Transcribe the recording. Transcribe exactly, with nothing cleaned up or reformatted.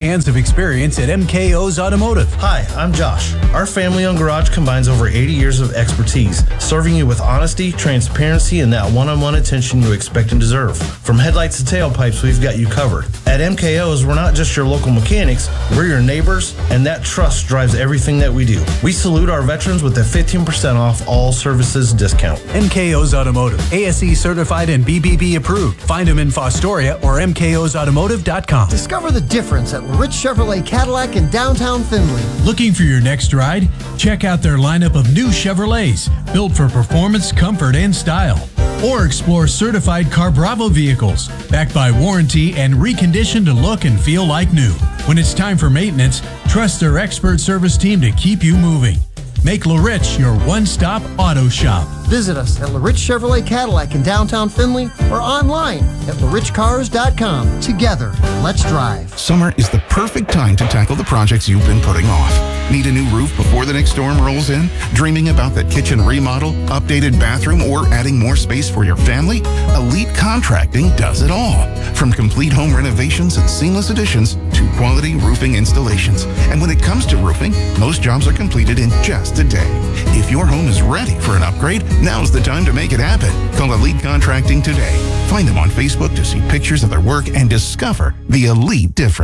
hands of experience at M K O's Automotive. Hi, I'm Josh. Our family-owned garage combines over eighty years of expertise, serving you with honesty, transparency, and that one-on-one attention you expect and deserve. From headlights to tailpipes, we've got you covered. At M K O's, we're not just your local mechanics, we're your neighbors, and that trust drives everything that we do. We salute our veterans with a fifteen percent off all services discount. M K O's Automotive, A S E certified and B B B approved. Find them in Fostoria or M K Os automotive dot com. Discover the difference at Rich Chevrolet Cadillac in downtown Findlay. Looking for your next ride? Check out their lineup of new Chevrolets, built for performance, comfort, and style. Or explore certified Car Bravo vehicles, backed by warranty and reconditioned to look and feel like new. When it's time for maintenance, trust their expert service team to keep you moving. Make LaRich your one-stop auto shop. Visit us at LaRich Chevrolet Cadillac in downtown Findlay or online at la rich cars dot com. Together, let's drive. Summer is the perfect time to tackle the projects you've been putting off. Need a new roof before the next storm rolls in? Dreaming about that kitchen remodel, updated bathroom, or adding more space for your family? Elite Contracting does it all. From complete home renovations and seamless additions to quality roofing installations. And when it comes to roofing, most jobs are completed in just a day. If your home is ready for an upgrade, now's the time to make it happen. Call Elite Contracting today. Find them on Facebook to see pictures of their work and discover the elite difference.